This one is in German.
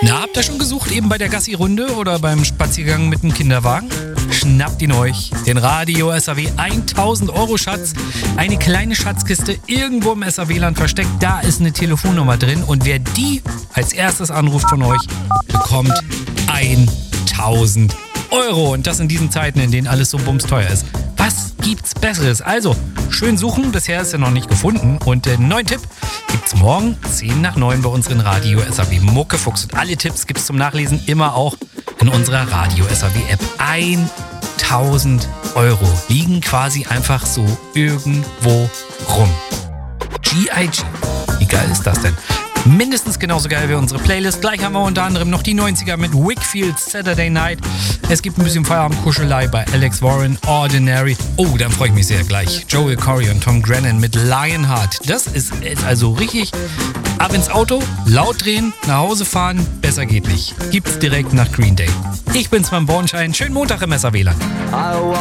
Na, habt ihr schon gesucht, eben bei der Gassi-Runde oder beim Spaziergang mit dem Kinderwagen? Schnappt ihn euch, den Radio SAW 1000 Euro Schatz, eine kleine Schatzkiste irgendwo im SAW-Land versteckt, da ist eine Telefonnummer drin und wer die als erstes anruft von euch, bekommt 1000 Euro und das in diesen Zeiten, in denen alles so bumsteuer ist. Was gibt's Besseres? Also, schön suchen, bisher ist er noch nicht gefunden und einen neuen Tipp gibt's morgen 8:50 bei unseren Radio SAW Muckefuchs und alle Tipps gibt's zum Nachlesen immer auch in unserer Radio SAW App. 1000 Euro liegen quasi einfach so irgendwo rum. G.I.G. Wie geil ist das denn? Mindestens genauso geil wie unsere Playlist. Gleich haben wir unter anderem noch die 90er mit Wakefield Saturday Night. Es gibt ein bisschen Feierabendkuschelei bei Alex Warren, Ordinary. Oh, dann freue ich mich sehr gleich. Joel Corey und Tom Grennan mit Lionheart. Das ist also richtig ab ins Auto, laut drehen, nach Hause fahren. Besser geht nicht. Gibt's direkt nach Green Day. Ich bin's, mein Bornschein. Schönen Montag im SAW-Land.